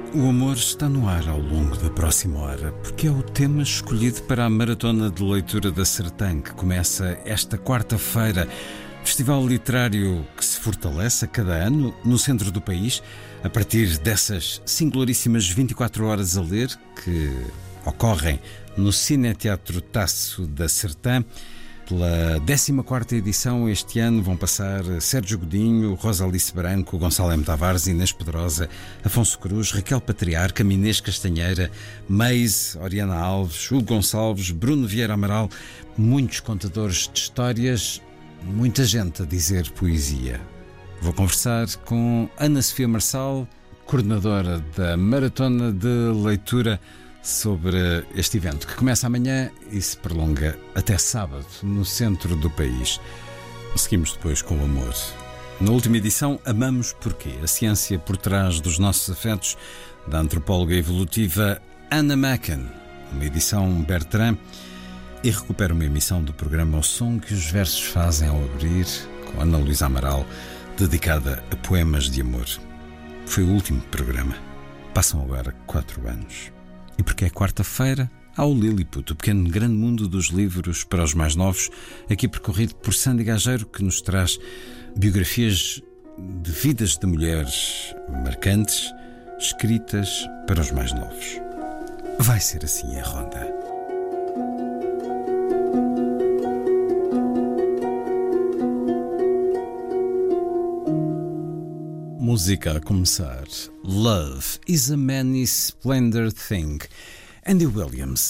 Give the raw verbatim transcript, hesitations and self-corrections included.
O amor está no ar ao longo da próxima hora, porque é o tema escolhido para a Maratona de Leitura da Sertã, que começa esta quarta-feira. Festival literário que se fortalece a cada ano no centro do país, a partir dessas singularíssimas vinte e quatro horas a ler que ocorrem no Cineteatro Tasso da Sertã. Pela décima quarta edição este ano vão passar Sérgio Godinho, Rosa Alice Branco, Gonçalo M. Tavares, Inês Pedrosa, Afonso Cruz, Raquel Patriarca, Inês Castanheira, Meise, Oriana Alves, Hugo Gonçalves, Bruno Vieira Amaral, muitos contadores de histórias, muita gente a dizer poesia. Vou conversar com Ana Sofia Marçal, coordenadora da Maratona de Leitura, sobre este evento que começa amanhã e se prolonga até sábado no centro do país. Seguimos depois com o amor. Na última edição, Amamos Porquê? A ciência por trás dos nossos afetos, da antropóloga evolutiva Anna Macken, uma edição Bertrand, e recupera uma emissão do programa O Som que os Versos Fazem ao Abrir, com Ana Luísa Amaral, dedicada a poemas de amor. Foi o último programa. Passam agora quatro anos. E porque é quarta-feira, há o Lilliput, o pequeno grande mundo dos livros para os mais novos, aqui percorrido por Sandy Gageiro, que nos traz biografias de vidas de mulheres marcantes, escritas para os mais novos. Vai ser assim a ronda. Música a começar. Love is a many splendid thing. Andy Williams.